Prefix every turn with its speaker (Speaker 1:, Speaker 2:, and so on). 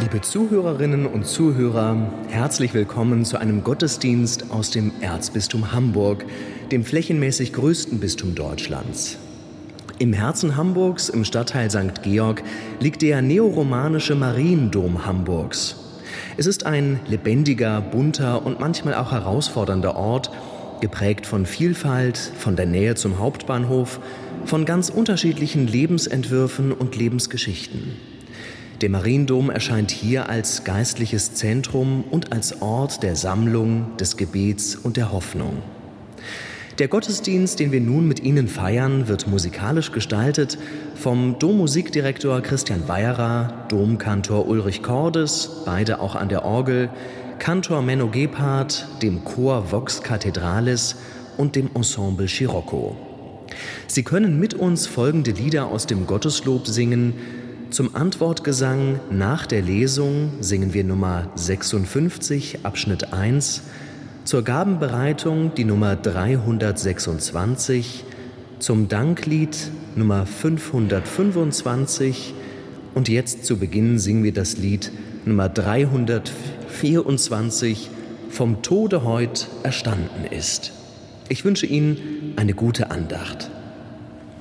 Speaker 1: Liebe Zuhörerinnen und Zuhörer, herzlich willkommen zu einem Gottesdienst aus dem Erzbistum Hamburg, dem flächenmäßig größten Bistum Deutschlands. Im Herzen Hamburgs, im Stadtteil St. Georg, liegt der neoromanische Mariendom Hamburgs. Es ist ein lebendiger, bunter und manchmal auch herausfordernder Ort, geprägt von Vielfalt, von der Nähe zum Hauptbahnhof, von ganz unterschiedlichen Lebensentwürfen und Lebensgeschichten. Der Mariendom erscheint hier als geistliches Zentrum und als Ort der Sammlung, des Gebets und der Hoffnung. Der Gottesdienst, den wir nun mit Ihnen feiern, wird musikalisch gestaltet vom Dommusikdirektor Christian Weyerer, Domkantor Ulrich Cordes, beide auch an der Orgel, Kantor Menno Gebhardt, dem Chor Vox Cathedralis und dem Ensemble Scirocco. Sie können mit uns folgende Lieder aus dem Gotteslob singen. Zum Antwortgesang nach der Lesung singen wir Nummer 56, Abschnitt 1, zur Gabenbereitung die Nummer 326, zum Danklied Nummer 525 und jetzt zu Beginn singen wir das Lied Nummer 324, Vom Tode heut erstanden ist. Ich wünsche Ihnen eine gute Andacht.